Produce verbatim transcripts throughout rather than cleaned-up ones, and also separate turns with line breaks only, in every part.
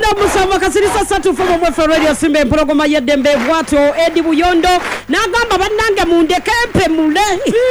Mwenda musama kasirisa satu fumo mwefe radio simbe mpologoma yedembe bwato Edi Buyondo nagamba bannange mundeke mpe mule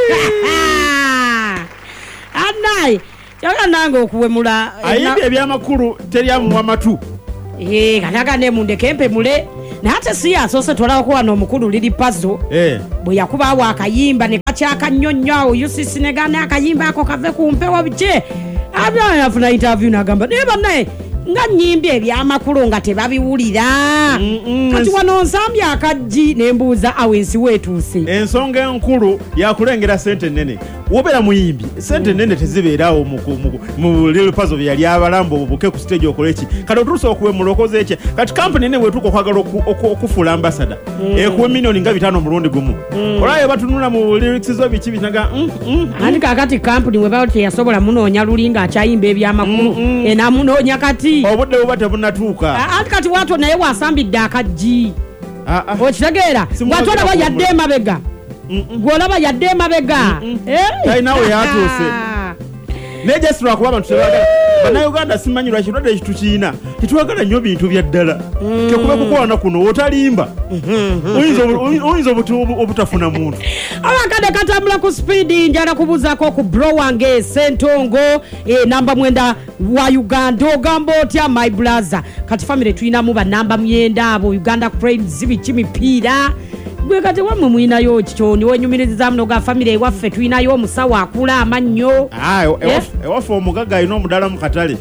anai kyala nange okuwemula
ayimbe ebyamakulu teryamu amatu
eh kanaga ne mundeke mpe mule na hata siya sose twala okuwa no mukulu lili puzzle
eh
bwe yakuba awo akayimba ne kakyaka nnyonnyo yusisi negana akayimba ako kave kumpewa biche abya yafuna interview nagamba ne banne nga nyimbi ebyamakulu nga tebabiwulira mm -mm. Kati wano nsambye akajji nembuuza awensi wetuuse
ensonga enkulu yakulengera sente nene wobera muyimbi sente nene tezibeerawo mu lilo puzzle byali abalambo obuke ku stage okolechi kati otuso okuwe mulokoze eche kati company nene wetuko kwagala okufula ambassador mm. ekuwe million nga bitano mulundi gumu mm. olaye batunula mu lyrics zo bichi binaga mm, mm,
andi mm. kakati company we bawo teyasobola munonya lulinga achayimba ebyamakulu mm, mm. ena munonya kati
obudde obate bunatuuka
ati kati watu naye wasambidde akajji okitegeera watu olaba yadde emabega gwolaba yadde emabega
talinawe yatuuse nejesitula kuba abantu tebagala bannayuganda simanyi lwaki tulwadde ekitu kiina tetwagala nnyo bintu bya ddala tekube kukowana kuno otalimba oyinza obutafuna muntu
abakadde katambula ku speedi njala kubuzaako ku bro wange Sentongo namba mwenda wa Uganda ogamba otya my brother kati family tuyinamu banamba myenda abo Uganda Cranes biki mipiira gwe kati wamwe mwinayo kikyoni wenyumiriza muno ga family ewaffe tuyinayo omusawo akula amannyo
ayo ewaffe omugaga ayina omudala mu katale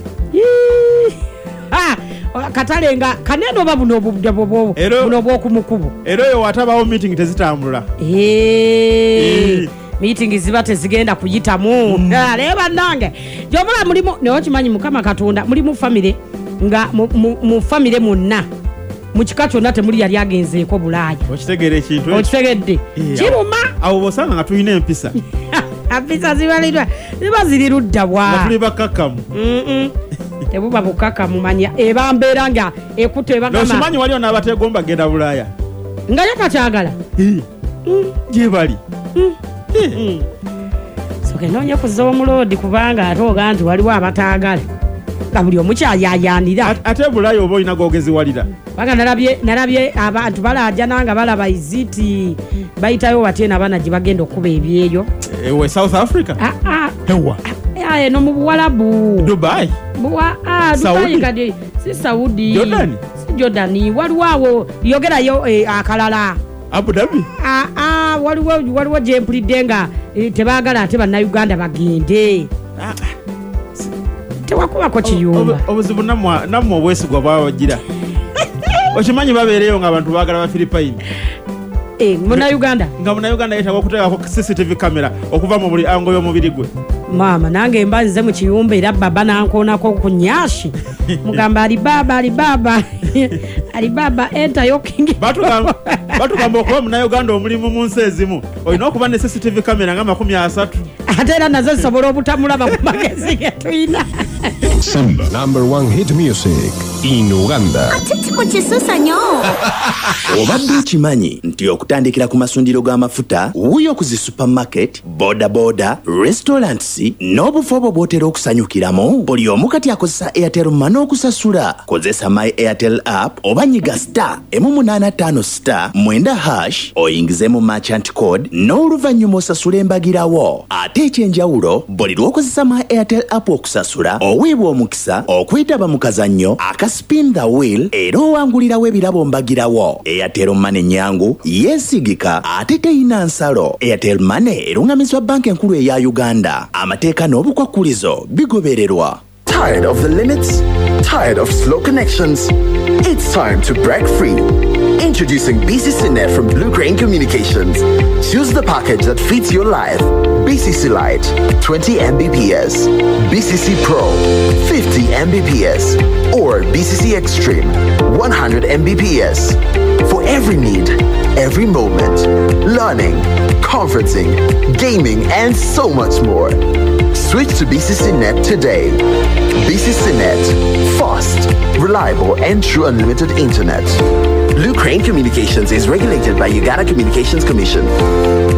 katale nga kaneno babuno obubuno buno bw'okumukubo
era eyo watabawo meeting tezitambula
eh meeting ziba tezigenda kuyitamu leba nange jobala mulimo newo kimanyi mukama katonda mulimu family nga mu family munna mukikacho nate muri yali agenzeeko bulaya
okitegere ekintu
okitegedde kiruma
awo bosanga nga tuyina empisa
empisa zibalidwa ziba ziri ludda bwa
batuli bakakamu
mm tebuba bukaka mumanya ebambeera nga ekuto ebagama
no simanyi waliyo n'abategomba genda bulaya
nga yakakyagala
gye bali
soke noonye kuza omulodi kubanga ate oga nti waliwo abataagala nga buli omukyayayanira
ate bulaya oba olina gogeziwalira
baga nalabye nalabye abantu balajja nanga balaba iziti bayitayo bate nabana gye bagenda okuba ebyeyo
ewe South Africa
ah ah
ewa
aye no mu Buwalabu
Dubai
bwa ah Dubai kadi si Saudi
Jordan
si Jordan waliwo yogera yo eh, akalala
Abu Dhabi
ah ah waliwo waliwo je mpuliddenga eh, tebagala ate banna Uganda bagende ah tewakuba ko kiyumba
obuzibu namwa namwa obwesigwa bwawagira okimanyi babeereyo nga abantu bagala ba Philippine
eh muna Uganda
nga muna Uganda yetaga kuteeka ko C C T V camera okuva mu buli ango y'omubiri gwe
mama nange mbanze mu kiyumba era baba nankona ko kunyashi mugamba ali baba ali baba ali baba enter yoking
batugamba batugamba okuba muna Uganda omulimu mu nsi ezimu olina okuba ne C C T V camera nga makumi asatu
ate era nazo zisobola obutamulaba ku magezi getuyina
Simba number one hit music in Uganda.
Atiti kuchisusa nyo.
Obadde kimanyi nti okutandikira ku masundiro g'amafuta wuyo ku zi supermarket, boda boda, restaurants n'obufo bwotera okusanyukiramu buli omu kati akozesa Airtel Money okusasula. Kozesa My Airtel app oba nyiga star emu munaana ttaano star mwenda hash oyingize mu merchant code n'oluvannyuma osasula embagirawo. Ate ekyenjawulo buli lw'okozesa My Airtel app okusasula oweebwa omukisa okwetaba mu kazannyo aka spin the wheel era owangulirawo ebirabo mbagirawo. Airtel Money nyangu yeesigika ate teyina nsalo. Airtel Money erungamizibwa banka enkulu eya Uganda. Amateeka n'obukwakkulizo bigobererwa.
Tired of the limits? Tired of slow connections? It's time to break free. Introducing B C C Net from Blue Crane Communications. Choose the package that fits your life. B C C Lite, twenty megabits per second. B C C Pro, fifty megabits per second. Or B C C Extreme, one hundred megabits per second. For every need, every moment. Learning, conferencing, gaming, and so much more. Switch to B C C Net today. B C C Net. Fast, reliable, and true unlimited internet. Blue Crane Communications is regulated by Uganda Communications Commission.